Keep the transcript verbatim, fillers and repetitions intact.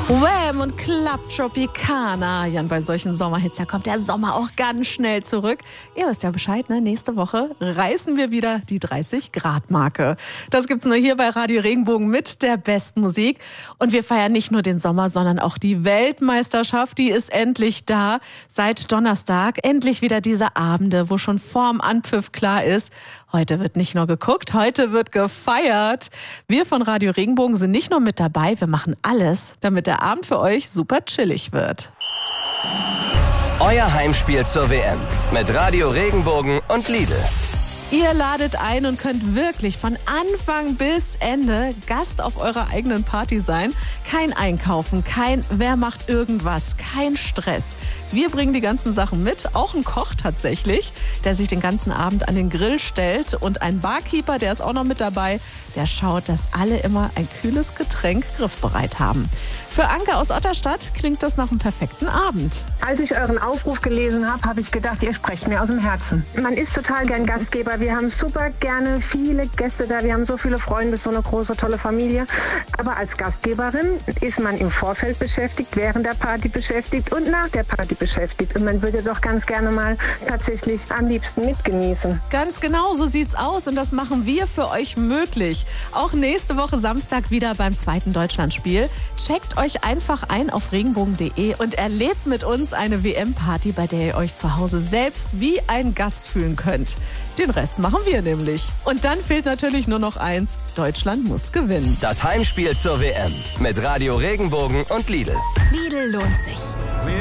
Wham und Club Tropicana. Ja, und bei solchen Sommerhits, da kommt der Sommer auch ganz schnell zurück. Ihr wisst ja Bescheid, ne? Nächste Woche reißen wir wieder die dreißig Grad Marke. Das gibt's nur hier bei Radio Regenbogen mit der besten Musik. Und wir feiern nicht nur den Sommer, sondern auch die Weltmeisterschaft. Die ist endlich da. Seit Donnerstag endlich wieder diese Abende, wo schon vorm Anpfiff klar ist, heute wird nicht nur geguckt, heute wird gefeiert. Wir von Radio Regenbogen sind nicht nur mit dabei, wir machen alles, damit der Abend für euch super chillig wird. Euer Heimspiel zur W M mit Radio Regenbogen und Lidl. Ihr ladet ein und könnt wirklich von Anfang bis Ende Gast auf eurer eigenen Party sein. Kein Einkaufen, kein wer macht irgendwas, kein Stress. Wir bringen die ganzen Sachen mit, auch ein Koch tatsächlich, der sich den ganzen Abend an den Grill stellt und ein Barkeeper, der ist auch noch mit dabei, der schaut, dass alle immer ein kühles Getränk griffbereit haben. Für Anke aus Otterstadt klingt das nach einem perfekten Abend. Als ich euren Aufruf gelesen habe, habe ich gedacht, ihr sprecht mir aus dem Herzen. Man ist total gern Gastgeber. Wir haben super gerne viele Gäste da. Wir haben so viele Freunde, so eine große, tolle Familie. Aber als Gastgeberin ist man im Vorfeld beschäftigt, während der Party beschäftigt und nach der Party beschäftigt. Und man würde doch ganz gerne mal tatsächlich am liebsten mitgenießen. Ganz genau, so sieht's aus. Und das machen wir für euch möglich. Auch nächste Woche Samstag wieder beim zweiten Deutschlandspiel. Checkt euch einfach ein auf regenbogen punkt de und erlebt mit uns eine W M-Party, bei der ihr euch zu Hause selbst wie ein Gast fühlen könnt. Den Rest machen wir nämlich. Und dann fehlt natürlich nur noch eins. Deutschland muss gewinnen. Das Heimspiel zur W M mit Radio Regenbogen und Lidl. Lidl lohnt sich.